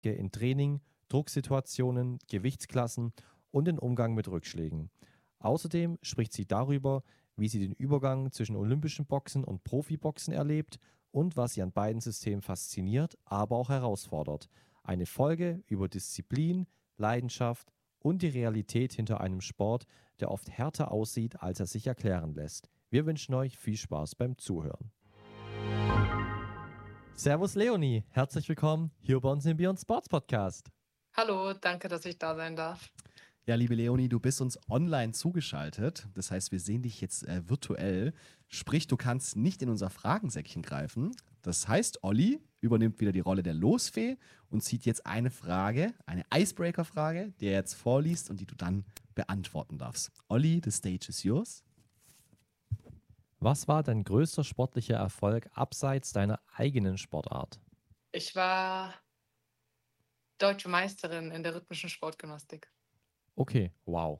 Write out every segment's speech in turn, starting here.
in Training, Drucksituationen, Gewichtsklassen und den Umgang mit Rückschlägen. Außerdem spricht sie darüber, wie sie den Übergang zwischen olympischen Boxen und Profiboxen erlebt und was sie an beiden Systemen fasziniert, aber auch herausfordert. Eine Folge über Disziplin, Leidenschaft und die Realität hinter einem Sport, der oft härter aussieht, als er sich erklären lässt. Wir wünschen euch viel Spaß beim Zuhören. Servus Leonie, herzlich willkommen hier bei uns im Beyond Sports Podcast. Hallo, danke, dass ich da sein darf. Ja, liebe Leonie, du bist uns online zugeschaltet. Das heißt, wir sehen dich jetzt virtuell. Sprich, du kannst nicht in unser Fragensäckchen greifen. Das heißt, Olli übernimmt wieder die Rolle der Losfee und zieht jetzt eine Frage, eine Icebreaker-Frage, die er jetzt vorliest und die du dann beantworten darfst. Olli, the stage is yours. Was war dein größter sportlicher Erfolg abseits deiner eigenen Sportart? Ich war Deutsche Meisterin in der rhythmischen Sportgymnastik. Okay, wow.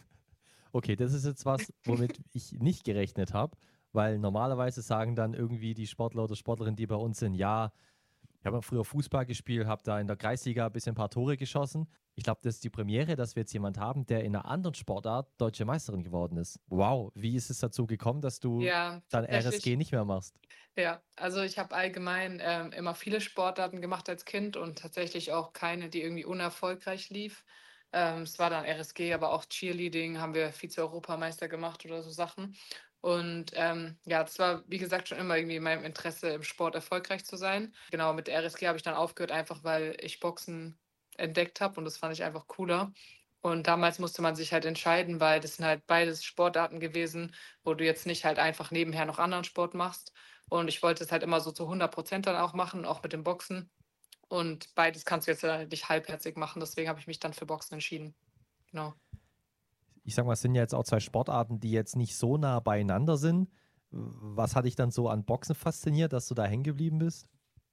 Okay, das ist jetzt was, womit ich nicht gerechnet habe, weil normalerweise sagen dann irgendwie die Sportler oder Sportlerinnen, die bei uns sind, ja, ich habe früher Fußball gespielt, habe da in der Kreisliga ein bisschen ein paar Tore geschossen. Ich glaube, das ist die Premiere, dass wir jetzt jemanden haben, der in einer anderen Sportart Deutsche Meisterin geworden ist. Wow, wie ist es dazu gekommen, dass du dann RSG nicht mehr machst? Ja, also ich habe allgemein immer viele Sportarten gemacht als Kind und tatsächlich auch keine, die irgendwie unerfolgreich lief. Es war dann RSG, aber auch Cheerleading, haben wir Vize-Europameister gemacht oder so Sachen. Und ja, das war, wie gesagt, schon immer irgendwie in meinem Interesse, im Sport erfolgreich zu sein. Genau, mit der RSG habe ich dann aufgehört, einfach weil ich Boxen entdeckt habe und das fand ich einfach cooler. Und damals musste man sich halt entscheiden, weil das sind halt beides Sportarten gewesen, wo du jetzt nicht halt einfach nebenher noch anderen Sport machst. Und ich wollte es halt immer so zu 100% dann auch machen, auch mit dem Boxen. Und beides kannst du jetzt nicht halbherzig machen. Deswegen habe ich mich dann für Boxen entschieden. Genau. Ich sag mal, es sind ja jetzt auch zwei Sportarten, die jetzt nicht so nah beieinander sind. Was hat dich dann so an Boxen fasziniert, dass du da hängen geblieben bist?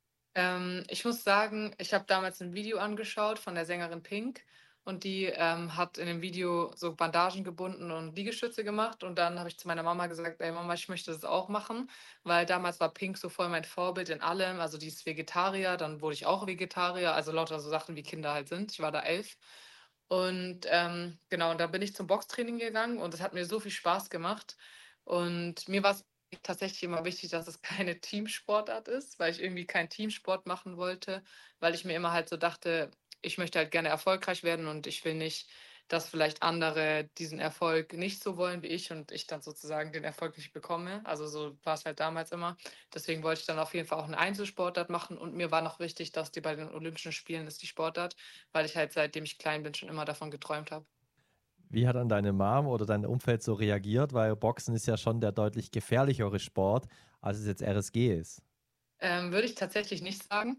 Ich muss sagen, ich habe damals ein Video angeschaut von der Sängerin Pink und die hat in dem Video so Bandagen gebunden und Liegestütze gemacht und dann habe ich zu meiner Mama gesagt, ey Mama, ich möchte das auch machen, weil damals war Pink so voll mein Vorbild in allem, also die ist Vegetarier, dann wurde ich auch Vegetarier, also lauter so Sachen, wie Kinder halt sind. Ich war da 11 und genau, und da bin ich zum Boxtraining gegangen und es hat mir so viel Spaß gemacht und mir war es tatsächlich immer wichtig, dass es keine Teamsportart ist, weil ich irgendwie keinen Teamsport machen wollte, weil ich mir immer halt so dachte, ich möchte halt gerne erfolgreich werden und ich will nicht, dass vielleicht andere diesen Erfolg nicht so wollen wie ich und ich dann sozusagen den Erfolg nicht bekomme. Also so war es halt damals immer. Deswegen wollte ich dann auf jeden Fall auch eine Einzelsportart machen und mir war noch wichtig, dass die bei den Olympischen Spielen ist, die Sportart, weil ich halt seitdem ich klein bin schon immer davon geträumt habe. Wie hat dann deine Mom oder dein Umfeld so reagiert? Weil Boxen ist ja schon der deutlich gefährlichere Sport, als es jetzt RSG ist. Würde ich tatsächlich nicht sagen.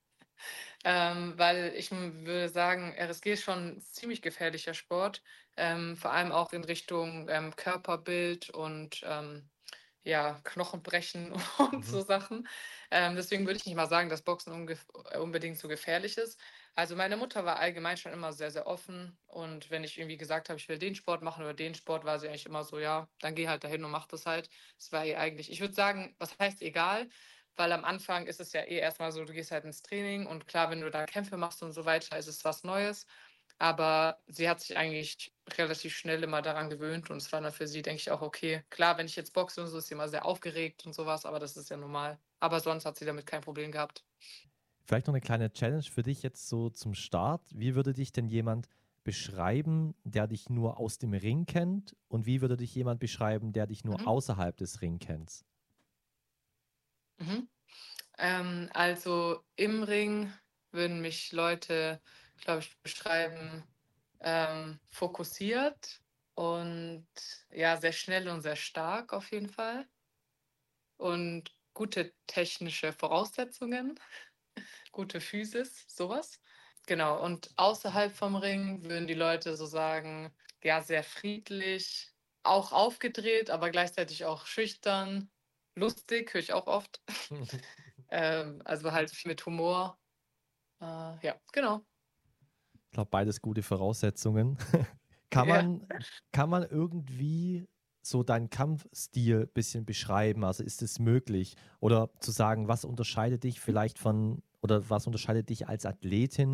Weil ich würde sagen, RSG ist schon ein ziemlich gefährlicher Sport, vor allem auch in Richtung Körperbild und ja, Knochenbrechen und so Sachen. Deswegen würde ich nicht mal sagen, dass Boxen unbedingt so gefährlich ist. Also meine Mutter war allgemein schon immer sehr, sehr offen und wenn ich irgendwie gesagt habe, ich will den Sport machen oder den Sport, war sie eigentlich immer so, ja, dann geh halt dahin und mach das halt. Es war ihr eigentlich, ich würde sagen, was heißt egal? Weil am Anfang ist es ja eh erstmal so, du gehst halt ins Training und klar, wenn du da Kämpfe machst und so weiter, ist es was Neues. Aber sie hat sich eigentlich relativ schnell immer daran gewöhnt und es war dann für sie, denke ich, auch okay. Klar, wenn ich jetzt boxe und so, ist sie immer sehr aufgeregt und sowas, aber das ist ja normal. Aber sonst hat sie damit kein Problem gehabt. Vielleicht noch eine kleine Challenge für dich jetzt so zum Start. Wie würde dich denn jemand beschreiben, der dich nur aus dem Ring kennt? Und wie würde dich jemand beschreiben, der dich nur Mhm. außerhalb des Ring kennt? Mhm. Also im Ring würden mich Leute, glaube ich, beschreiben, fokussiert und ja, sehr schnell und sehr stark auf jeden Fall. Und gute technische Voraussetzungen, gute Physis, sowas. Genau, und außerhalb vom Ring würden die Leute so sagen, ja, sehr friedlich, auch aufgedreht, aber gleichzeitig auch schüchtern, lustig, höre ich auch oft. Also halt viel mit Humor. Ja, genau. Ich glaube, beides gute Voraussetzungen. Kann Ja. man, kann man irgendwie so deinen Kampfstil ein bisschen beschreiben? Also ist es möglich? Oder zu sagen, was unterscheidet dich vielleicht von, oder was unterscheidet dich als Athletin